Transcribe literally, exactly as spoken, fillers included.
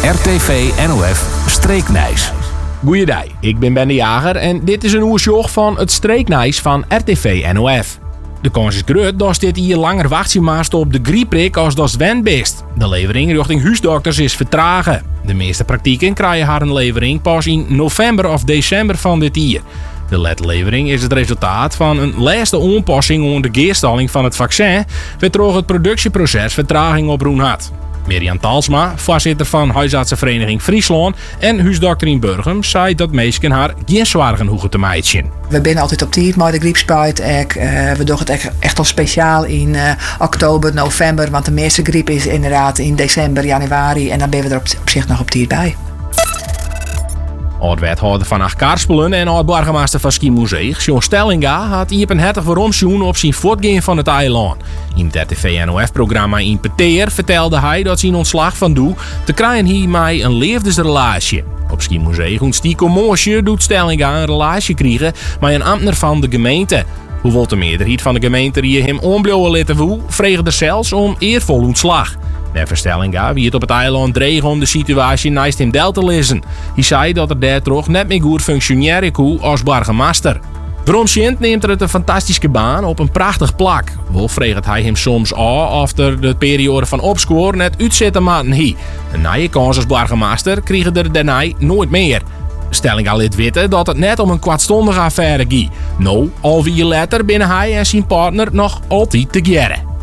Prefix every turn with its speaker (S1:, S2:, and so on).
S1: R T V N O F Streeknijs.
S2: Goeiedag, ik ben Ben de Jager en dit is een oersjoch van het Streeknijs van R T V N O F. De kans is groot dat dit hier langer wachten maast op de grieprik als dat wend best. De levering richting huisdokters is vertragen. De meeste praktijken krijgen haar een levering pas in november of december van dit jaar. De ledlevering is het resultaat van een laatste aanpassing onder de geerstalling van het vaccin, waardoor het productieproces vertraging oproen had. Mirjam Talsma, voorzitter van Huisartsenvereniging Friesland en huisdokter in Burgum, zei dat meesten haar geen zorgen hoeven te maken.
S3: We zijn altijd op tijd met de griepspuit. Uh, we doen het echt al speciaal in uh, oktober, november, want de meeste griep is inderdaad in december, januari en dan ben we er op, op zich nog op tijd bij.
S2: Oud-wethouder van Achtkarspelen en oud-burgemeester van Schiermonnikoog, John Stellinga, had iepenhertig waarom op zijn voortgaan van het eiland. In het R T V N O F-programma in Peteer vertelde hij dat zijn ontslag van Doe te krijgen hiermee een liefdesrelatie. Op Schiermonnikoog ontstiek commotie doet Stellinga een relatie krijgen met een ambtenaar van de gemeente. Hoewel de meerderheid van de gemeente die hem onblouwen laten woe, vreeg er zelfs om eervol ontslag. De Stellinga wie het op het eiland dreig om de situatie naast hem deel te lezen. Hij zei dat er daar toch net meer goed functioneren kon als burgemeester. Bronsjent neemt er het een fantastische baan op een prachtig plak. Wel vreeg hij hem soms af of er de periode van opscoor net uitzetten maten hij. Een nieuwe kans als burgemeester kregen er daarna nooit meer. Stellinga liet weten dat het net om een kwartstondige affaire ging. Nou, al vier jaar later binnen hij en zijn partner nog altijd te gerren.